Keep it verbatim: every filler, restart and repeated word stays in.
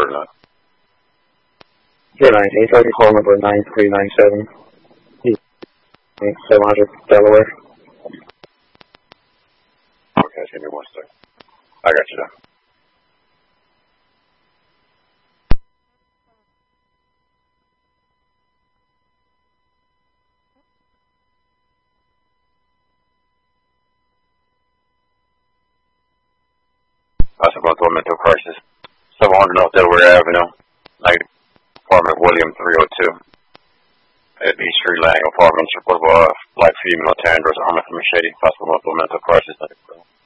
or not? zero nineteen, target call number nine three nine seven. seven hundred, Delaware. Okay, give me one second. I got you now. I suppose going mental crisis. seven hundred North Delaware Avenue. Night apartment William three oh two. At East Street Lang apartments. Report of a black female Tandros armed with a machete. Possible mental crisis.